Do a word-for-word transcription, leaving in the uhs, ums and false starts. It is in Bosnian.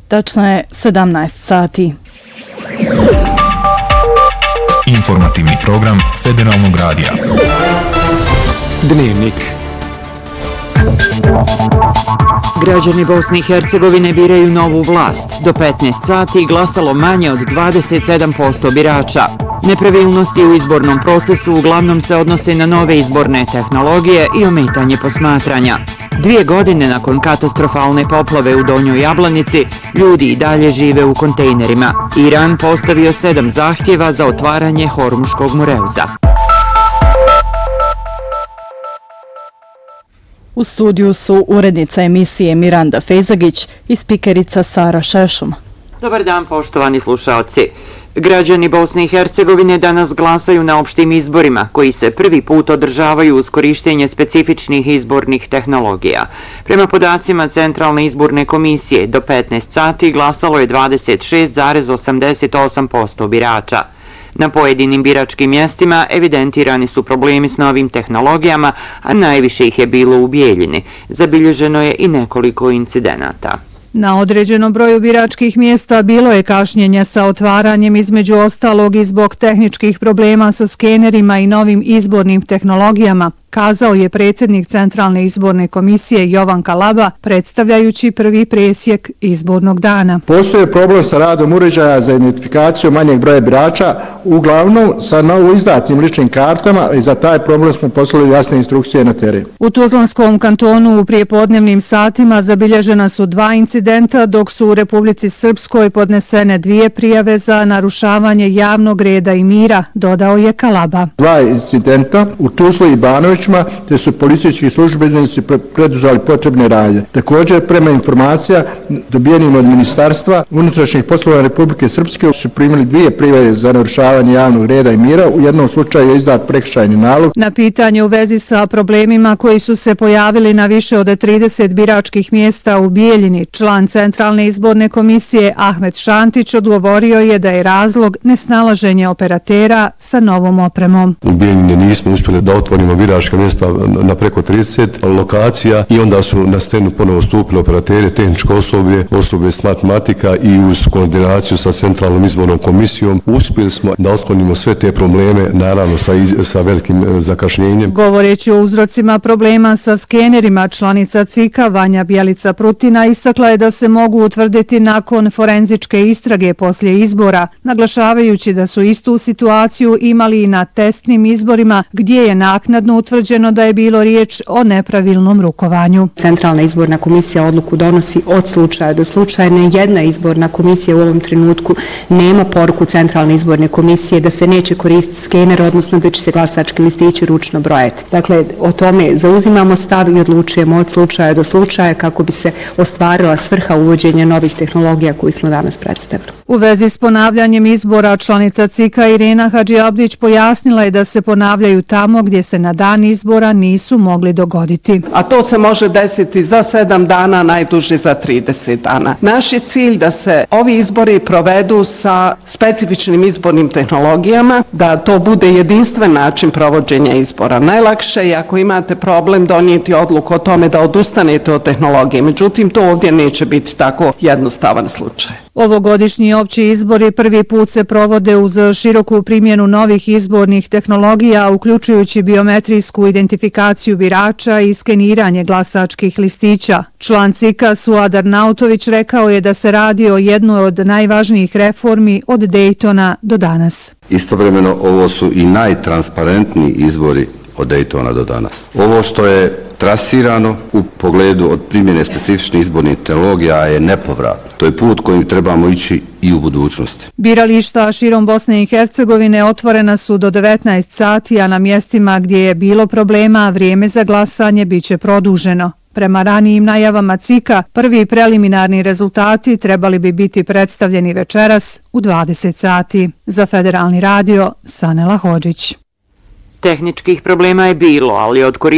Tačno je sedamnaest sati. Informativni program Federalnog radija. Dnevnik. Građani Bosne i Hercegovine biraju novu vlast. Do petnaest sati glasalo manje od dvadeset sedam posto birača. Nepravilnosti u izbornom procesu uglavnom se odnose na nove izborne tehnologije i ometanje posmatranja. Dvije godine nakon katastrofalne poplave u Donjoj Jablanici, ljudi i dalje žive u kontejnerima. Iran postavio sedam zahtjeva za otvaranje Hormuškog Mureuza. U studiju su urednica emisije Miranda Fejzagić i spikerica Sara Šešum. Dobar dan, poštovani slušaoci. Građani Bosne i Hercegovine danas glasaju na opštim izborima, koji se prvi put održavaju uz korištenje specifičnih izbornih tehnologija. Prema podacima Centralne izborne komisije, do petnaest sati glasalo je dvadeset šest zarez osamdeset osam posto birača. Na pojedinim biračkim mjestima evidentirani su problemi s novim tehnologijama, a najviše ih je bilo u Bijeljini. Zabilježeno je i nekoliko incidenata. Na određenom broju biračkih mjesta bilo je kašnjenja sa otvaranjem, između ostalog i zbog tehničkih problema sa skenerima i novim izbornim tehnologijama, kazao je predsjednik Centralne izborne komisije Jovan Kalaba, predstavljajući prvi presjek izbornog dana. Postoje problem sa radom uređaja za identifikaciju manjeg broja birača, uglavnom sa novo izdatim ličnim kartama, i za taj problem smo poslali jasne instrukcije na teren. U Tuzlanskom kantonu u prijepodnevnim satima zabilježena su dva incidenta, dok su u Republici Srpskoj podnesene dvije prijave za narušavanje javnog reda i mira, dodao je Kalaba. Dva incidenta u Tuzli i Banović, te su policijski službenici preduzeli potrebne radnje. Također, prema informacija dobijenim od Ministarstva unutrašnjih poslova Republike Srpske su primili dvije prijave za narušavanje javnog reda i mira. U jednom slučaju je izdat prekršajni nalog. Na pitanje u vezi sa problemima koji su se pojavili na više od trideset biračkih mjesta u Bijeljini, član Centralne izborne komisije Ahmet Šantić odgovorio je da je razlog nesnalaženje operatera sa novom opremom. U Bijeljini nismo uspjeli da otvorimo biračka mjesta na preko trideset lokacija i onda su na scenu ponovo stupili operateri, tehničko osoblje, osoblje s matematika i uz koordinaciju sa Centralnom izbornom komisijom uspjeli smo da otklonimo sve te probleme, naravno sa, iz, sa velikim zakašnjenjem. Govoreći o uzrocima problema sa skenerima, članica C I K-a Vanja Bjelica Prutina istakla je da se mogu utvrditi nakon forenzičke istrage poslije izbora, naglašavajući da su istu situaciju imali i na testnim izborima gdje je naknadno utvrđeno da je bilo riječ o nepravilnom rukovanju. Centralna izborna komisija odluku donosi od slučaja do slučaja. Ne jedna izborna komisija u ovom trenutku nema poruku Centralne izborne komisije da se neće koristiti skener, odnosno da će se glasački listići ručno brojati. Dakle, o tome zauzimamo stav i odlučujemo od slučaja do slučaja kako bi se ostvarila svrha uvođenja novih tehnologija koju smo danas predstavili. U vezi s ponavljanjem izbora, članica C I K-a Irena Hadžiabdić pojasnila je da se ponavljaju tamo gdje se na dan izbora nisu mogli dogoditi. A to se može desiti za sedam dana, najduže za trideset dana. Naš je cilj da se ovi izbori provedu sa specifičnim izbornim tehnologijama, da to bude jedinstven način provođenja izbora. Najlakše je ako imate problem donijeti odluku o tome da odustanete od tehnologije, međutim to ovdje neće biti tako jednostavan slučaj. Ovogodišnji opći izbori prvi put se provode uz široku primjenu novih izbornih tehnologija, uključujući biometrijsku identifikaciju birača i skeniranje glasačkih listića. Član C I K-a Suad Arnautović rekao je da se radi o jednoj od najvažnijih reformi od Daytona do danas. Istovremeno ovo su i najtransparentniji izbori od Daytona do danas. Ovo što je trasirano u pogledu od primjene specifičnih izbornih tehnologija je nepovratno. To je put kojim trebamo ići i u budućnosti. Birališta širom Bosne i Hercegovine otvorena su do devetnaest sati, a na mjestima gdje je bilo problema vrijeme za glasanje biće produženo. Prema ranijim najavama C I K-a, prvi preliminarni rezultati trebali bi biti predstavljeni večeras u dvadeset sati. Za Federalni radio, Sanela Hodžić. Tehničkih problema je bilo, ali od